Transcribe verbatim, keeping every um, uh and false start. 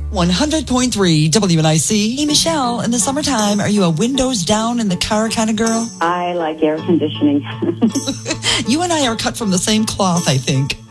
one hundred point three W N I C. Hey, Michelle, in the summertime, are you a windows down in the car kind of girl? I like air conditioning. You and I are cut from the same cloth, I think.